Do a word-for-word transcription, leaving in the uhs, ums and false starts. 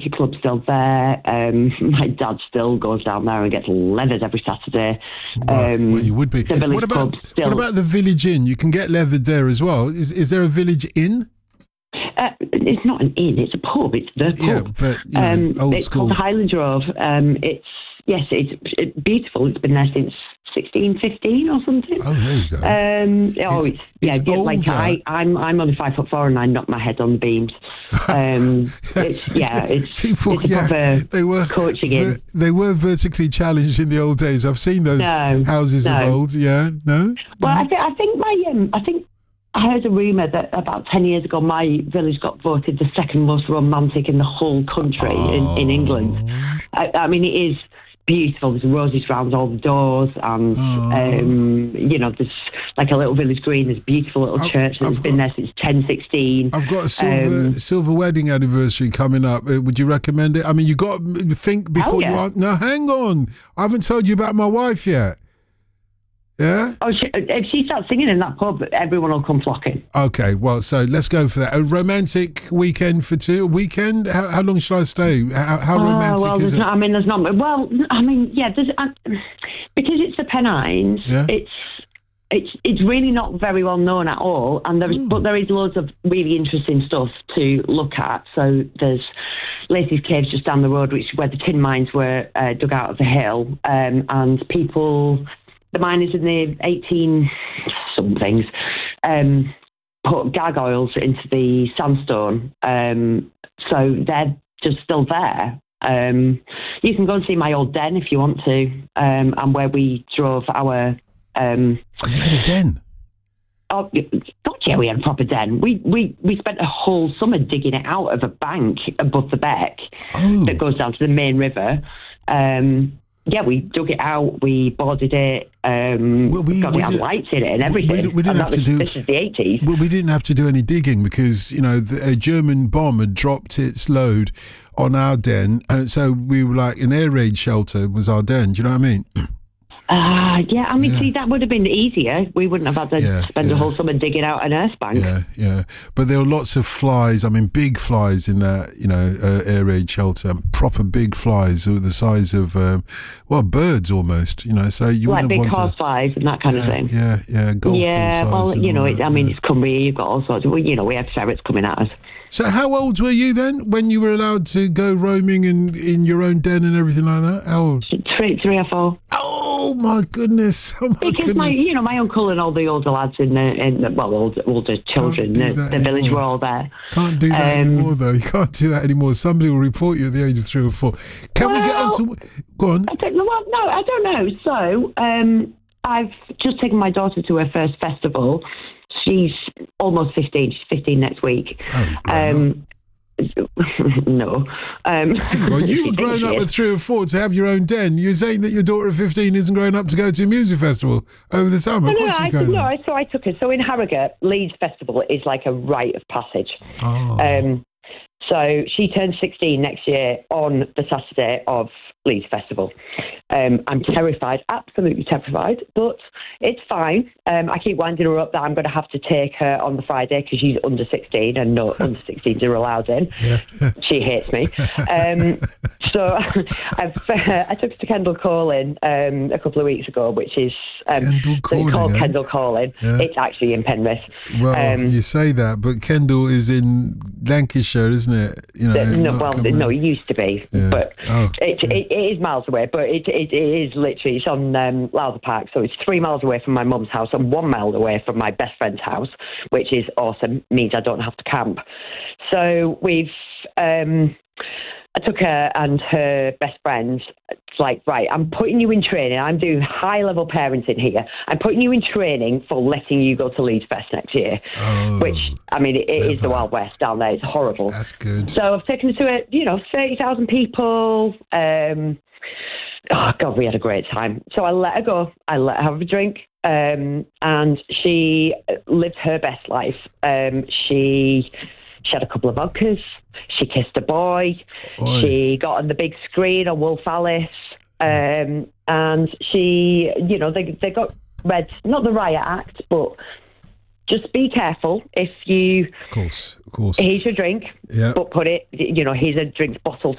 country club's still there. Um, my dad still goes down there and gets leathered every Saturday. Well, Um, well, you would be. The village What about pub still, what about the Village Inn? You can get leathered there as well. Is is there a Village Inn? Uh, it's not an inn; it's a pub. It's the pub. Yeah, but you know, um, old it's school. called Highland Grove. Um, it's yes, it's, it's beautiful. It's been there since sixteen fifteen or something. Oh, there you go. Um, oh, It's- it's, yeah, it's yeah, like older. I, I'm, I'm only five foot four, and I knock my head on the beams. Um, it's yeah, it's, People, it's a yeah, proper they were coaching ver- in. they were vertically challenged in the old days. I've seen those No, houses no. of old. Yeah, no. Well, no? I think I think my um, I think I heard a rumour that about ten years ago my village got voted the second most romantic in the whole country in, in England. I, I mean, it is beautiful. There's roses around all the doors, and Oh. um, you know, there's like a little village green. There's a beautiful little I've- church that's I've been got- there since ten sixteen. I've got a silver Um, silver wedding anniversary coming up. Uh, Would you recommend it? I mean, you got to think before yeah. you answer. No, hang on. I haven't told you about my wife yet. Yeah? Oh, she, if she starts singing in that pub, everyone will come flocking. Okay, well, so let's go for that. A romantic weekend for two. Weekend? How, how long should I stay? How, how romantic oh, well, is there's it? not, I mean, there's not. Well, I mean, yeah, there's uh, because it's the Pennines. Yeah. It's it's it's really not very well known at all, and there is, Hmm. but there is loads of really interesting stuff to look at. So there's Lacey's Caves just down the road, which is where the tin mines were uh, dug out of the hill, um, and people. The miners in the eighteen somethings um, put gargoyles into the sandstone, um, so they're just still there. Um, you can go and see my old den if you want to, um, and where we drove our. Um, Oh, you had a den. oh, God, yeah, we had a proper den. We we we spent a whole summer digging it out of a bank above the beck Oh. that goes down to the main river. Um, Yeah, we dug it out, we boarded it, um, Well, we- God, we it had did- lights in it and we- we everything. d- we didn't And have that to was- do- This is the eighties. Well, we didn't have to do any digging because, you know, the, a German bomb had dropped its load on our den. And so we were like, an air raid shelter was our den. Do you know what I mean? Uh, yeah, I mean, Yeah. see, that would have been easier. We wouldn't have had to Yeah, spend yeah. a whole summer digging out an earth bank. Yeah, yeah. But there were lots of flies. I mean, big flies in that, you know, uh, air raid shelter. Proper big flies, they were the size of, um, well, birds almost. You know, so you Like wouldn't big have wanted. horseflies and that kind yeah, of thing. Yeah, yeah, golf ball Yeah, size well, and you know, all it, that, I mean, yeah. it's Cumbria, you've got all sorts of, well, you know, we had ferrets coming at us. So how old were you then when you were allowed to go roaming in, in your own den and everything like that? How old? Three, three or four. Oh my goodness! Oh my Because goodness! my, you know, my uncle and all the older lads in the, in the well, older, older children, do the, that the village anymore. were all there. Can't do that Um, anymore, though. You can't do that anymore. Somebody will report you at the age of three or four. Can we get Well- on to? Go on. I don't know. Well, no, I don't know. So, um, I've just taken my daughter to her first festival. She's almost fifteen. She's fifteen next week. Oh, grown Um, no. Um, Well, you she were grown thinks up she at is. three or four to have your own den. You're saying that your daughter at fifteen isn't grown up to go to a music festival over the summer. No, Of no, course I, she's grown no, up. I, so I took her. So in Harrogate, Leeds Festival is like a rite of passage. Oh. Um, so she turns sixteen next year on the Saturday of Leeds Festival. Um, I'm terrified, absolutely terrified, but it's fine. Um, I keep winding her up that I'm going to have to take her on the Friday because she's under sixteen and no under sixteens are allowed in. Yeah. She hates me. Um, so I've, uh, I took her to Kendal Calling um, a couple of weeks ago, which is um, Kendal so Calling, it's called eh? Kendal Calling. Yeah. It's actually in Penrith. Well, Um, you say that, but Kendal is in Lancashire, isn't it? You know, The- no, not well, Cumberland. no, it used to be, Yeah. but Oh, it, yeah. it, it is miles away. But it, it, it is literally it's on um, Lowther Park, so it's three miles away from my mum's house and one mile away from my best friend's house, which is awesome. Means I don't have to camp. So we've. Um, I took her and her best friends. It's like, right, I'm putting you in training. I'm doing high-level parenting here. I'm putting you in training for letting you go to Leeds Fest next year, Oh, which, I mean, it, it is the clever. Wild West down there. It's horrible. That's good. So I've taken her to a, you know, thirty thousand people. Um, oh, God, we had a great time. So I let her go. I let her have a drink. Um, and she lived her best life. Um, she... She had a couple of vodkas. She kissed a boy. Oi. She got on the big screen on Wolf Alice. Um, and she, you know, they they got read, not the riot act, but just be careful if you, Of course, of course. here's your drink, Yeah. but put it, you know, here's a drink bottle